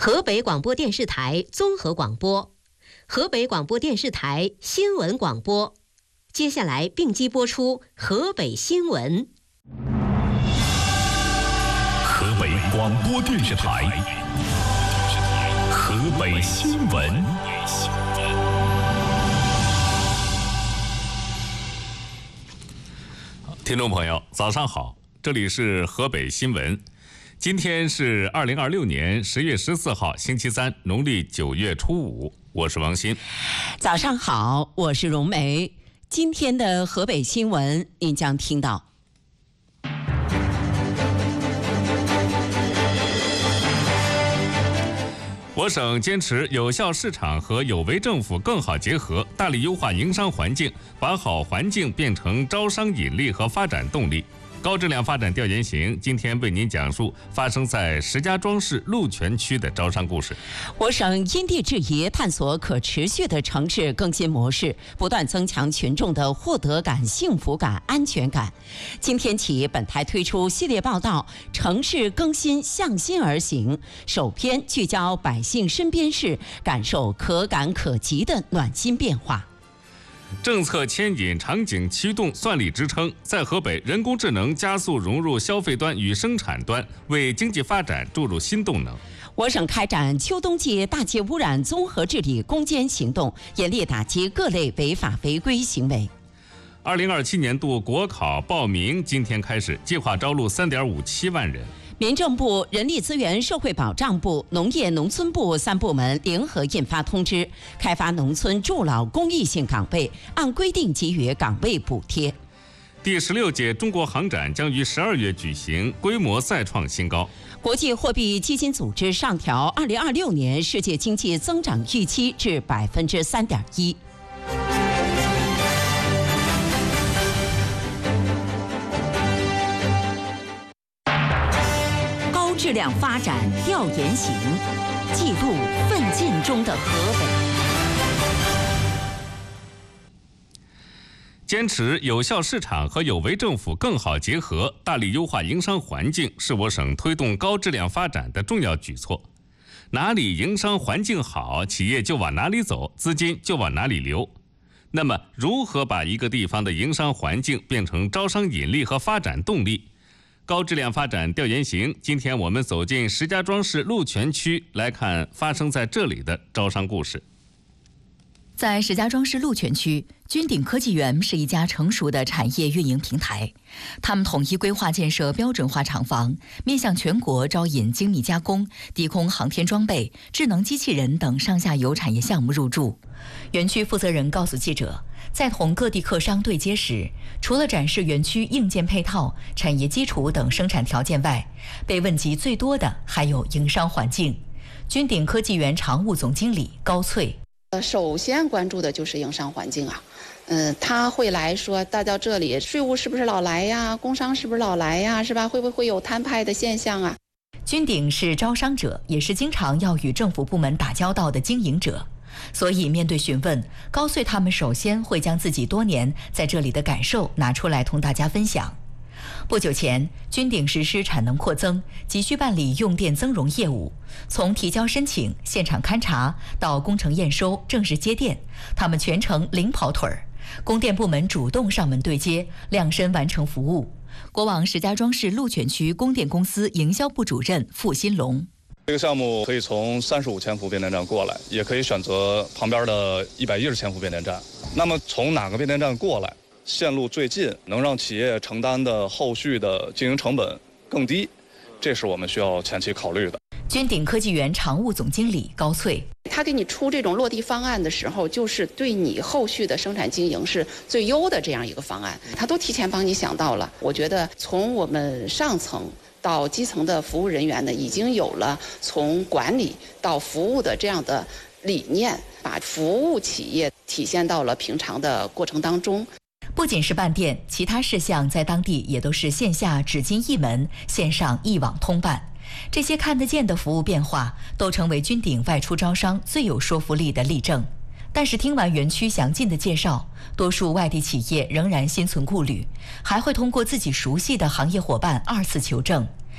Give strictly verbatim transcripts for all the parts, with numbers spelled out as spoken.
河北广播电视台综合广播，河北广播电视台新闻广播。接下来并机播出河北新闻。 河北广播电视台河北新闻。听众朋友，早上好，这里是河北新闻。今天是二零二六年十月十四号，星期三，农历九月初五。我是王鑫。 早上好，我是荣梅。今天的河北新闻，您将听到： 我省坚持有效市场和有为政府更好结合，大力优化营商环境，把好环境变成招商引力和发展动力。高质量发展调研行今天为您讲述发生在石家庄市鹿泉区的招商故事。 我省因地制宜，探索可持续的城市更新模式，不断增强群众的获得感、幸福感、安全感。今天起，本台推出系列报道《城市更新向心而行》，首篇聚焦百姓身边事，感受可感可及的暖心变化。 政策牵引、场景驱动、算力支撑，在河北，人工智能加速融入消费端与生产端，为经济发展注入新动能。 我省开展秋冬季大气污染综合治理攻坚行动，严厉打击各类违法违规行为。 二零二七年度国考报名今天开始，计划招录三点五七万人。 民政部、人力资源社会保障部、农业农村部三部门联合印发通知，开发农村助老公益性岗位，按规定给予岗位补贴。 第十六届中国航展将于十二月举行，规模再创新高。 国际货币基金组织上调二零二六年世界经济增长预期至百分之三点一。质量发展调研行，记录奋进中的河北。 坚持有效市场和有为政府更好结合，大力优化营商环境，是我省推动高质量发展的重要举措。哪里营商环境好，企业就往哪里走，资金就往哪里流。那么，如何把一个地方的营商环境变成招商引力和发展动力？高质量发展调研行，今天我们走进石家庄市鹿泉区，来看发生在这里的招商故事。 在石家庄市鹿泉区，君鼎科技园是一家成熟的产业运营平台。他们统一规划建设标准化厂房，面向全国招引精密加工、低空航天装备、智能机器人等上下游产业项目入驻。园区负责人告诉记者，在同各地客商对接时，除了展示园区硬件配套、产业基础等生产条件外，被问及最多的还有营商环境。君鼎科技园常务总经理高翠。 首先关注的就是营商环境啊，嗯、呃，他会来说，大到这里税务是不是老来呀？工商是不是老来呀？是吧？会不会有摊派的现象啊？ 君鼎是招商者，也是经常要与政府部门打交道的经营者，所以面对询问，高穗他们首先会将自己多年在这里的感受拿出来同大家分享。不久前，君鼎实施产能扩增，急需办理用电增容业务。从提交申请、现场勘查到工程验收、正式接电，他们全程零跑腿儿。供电部门主动上门对接，量身完成服务。国网石家庄市鹿泉区供电公司营销部主任付新龙。 这个项目可以从三十五千伏变电站过来，也可以选择旁边的一百一十千伏变电站。那么从哪个变电站过来？线路最近，能让企业承担的后续的经营成本更低，这是我们需要前期考虑的。 君鼎科技园常务总经理高翠， 他给你出这种落地方案的时候，就是对你后续的生产经营是最优的这样一个方案，他都提前帮你想到了。我觉得从我们上层到基层的服务人员呢，已经有了从管理到服务的这样的理念，把服务企业体现到了平常的过程当中。 不仅是办电，其他事项在当地也都是线下只进一门，线上一网通办。这些看得见的服务变化，都成为君鼎外出招商最有说服力的例证。但是听完园区详尽的介绍，多数外地企业仍然心存顾虑，还会通过自己熟悉的行业伙伴二次求证。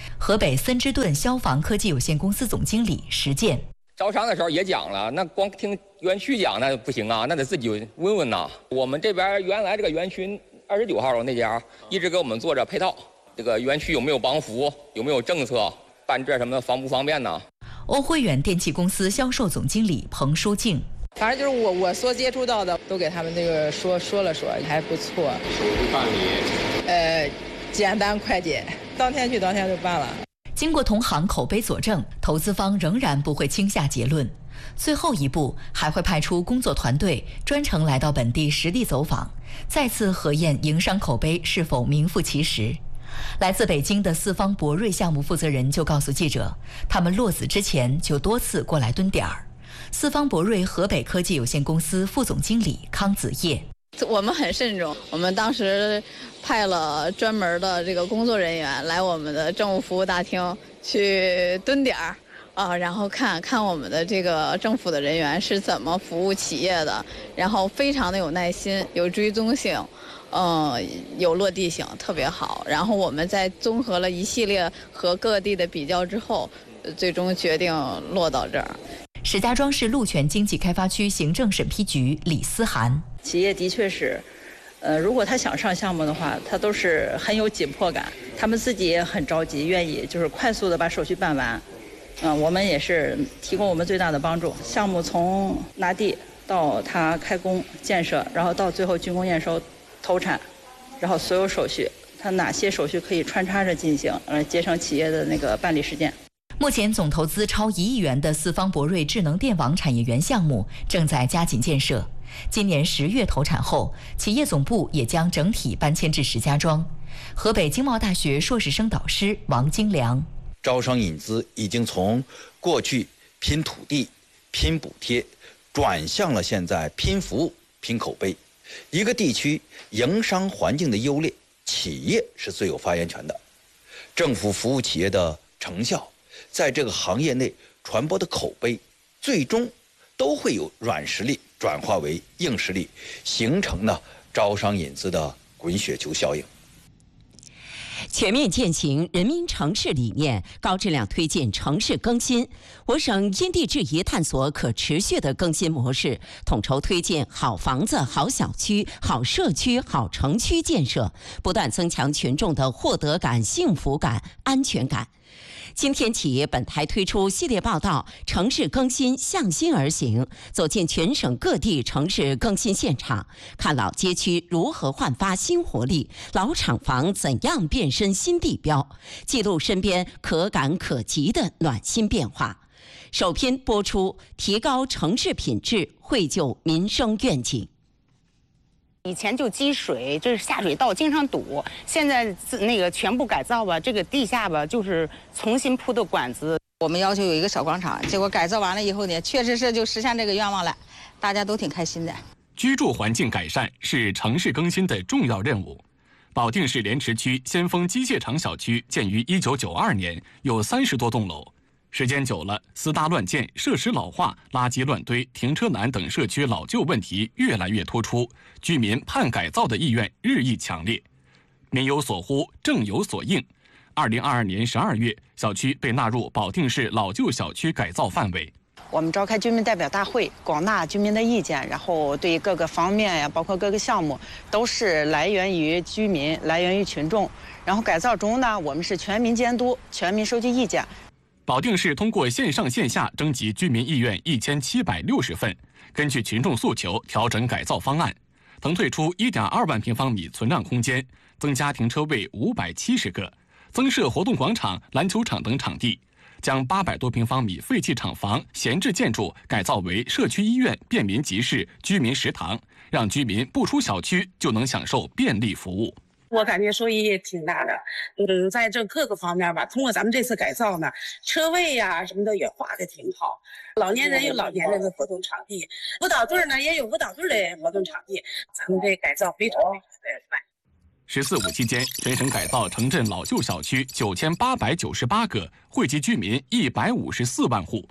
河北森之盾消防科技有限公司总经理石建。 招商的时候也讲了，那光听园区讲那不行啊，那得自己问问呐。我们这边原来这个园区二十九号那家一直给我们做着配套，这个园区有没有帮扶，有没有政策，办这什么的方不方便呢？ 欧辉远电气公司销售总经理彭淑静。 反正就是我我所接触到的，都给他们那个说说了说，还不错。 手续办理， 呃，简单快捷，当天去当天就办了。 经过同行口碑佐证，投资方仍然不会轻下结论。最后一步还会派出工作团队专程来到本地实地走访，再次核验营商口碑是否名副其实。来自北京的四方博瑞项目负责人就告诉记者，他们落子之前就多次过来蹲点儿。四方博瑞河北科技有限公司副总经理康子叶， 我们很慎重，我们当时派了专门的这个工作人员来我们的政务服务大厅去蹲点儿啊，然后看看我们的这个政府的人员是怎么服务企业的，然后非常的有耐心，有追踪性，嗯，有落地性，特别好。然后我们在综合了一系列和各地的比较之后，最终决定落到这儿。 石家庄市鹿泉经济开发区行政审批局李思涵， 企业的确是，呃，如果他想上项目的话，他都是很有紧迫感，他们自己也很着急，愿意就是快速的把手续办完。嗯、呃，我们也是提供我们最大的帮助。项目从拿地到它开工建设，然后到最后竣工验收、投产，然后所有手续，它哪些手续可以穿插着进行，呃，节省企业的那个办理时间。 目前总投资超一亿元的四方博瑞智能电网产业园项目正在加紧建设，今年十月投产后，企业总部也将整体搬迁至石家庄。河北经贸大学硕士生导师王金良， 招商引资已经从过去拼土地、拼补贴，转向了现在拼服务、拼口碑。一个地区营商环境的优劣，企业是最有发言权的。政府服务企业的成效，在这个行业内传播的口碑，最终都会有软实力转化为硬实力，形成呢招商引资的滚雪球效应。 全面践行人民城市理念，高质量推进城市更新。我省因地制宜探索可持续的更新模式，统筹推进好房子、好小区、好社区、好城区建设，不断增强群众的获得感、幸福感、安全感。今天起，本台推出系列报道《城市更新向心而行》，走进全省各地城市更新现场，看老街区如何焕发新活力，老厂房怎样变身新地标，记录身边可感可及的暖心变化。首篇播出，提高城市品质，绘就民生愿景。 以前就积水，就是下水道经常堵，现在那个全部改造吧，这个地下吧就是重新铺的管子。 我们要求有一个小广场，结果改造完了以后呢，确实是就实现这个愿望了，大家都挺开心的。 居住环境改善是城市更新的重要任务。保定市莲池区先锋机械厂小区建于一九九二年，有三十多栋楼。时间久了，私搭乱建、设施老化、垃圾乱堆、停车难等社区老旧问题越来越突出，居民盼改造的意愿日益强烈。民有所呼，政有所应。二零二二年十二月，小区被纳入保定市老旧小区改造范围。 我们召开居民代表大会，广纳居民的意见，然后对各个方面呀，包括各个项目，都是来源于居民，来源于群众。然后改造中呢，我们是全民监督，全民收集意见。 保定市通过线上线下征集居民意愿一千七百六十份，根据群众诉求调整改造方案，腾退出一点二万平方米存让空间，增加停车位五百七十个，增设活动广场、篮球场等场地，将八百多平方米废弃厂房、闲置建筑改造为社区医院、便民集市、居民食堂，让居民不出小区就能享受便利服务。 我感觉收益也挺大的，嗯，在这各个方面吧，通过咱们这次改造呢，车位呀、啊、什么的也画的挺好。老年人有老年人的活动场地，舞蹈队呢也有舞蹈队的活动场地，咱们这改造非常非常的快。 十四五期间，全省改造城镇老旧小区九千八百九十八个，惠及居民一百五十四万户。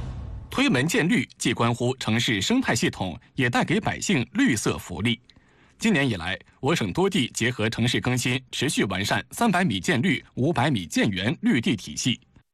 推门建绿，既关乎城市生态系统，也带给百姓绿色福利。 今年以来，我省多地结合城市更新，持续完善三百米建绿、五百米建园绿地体系，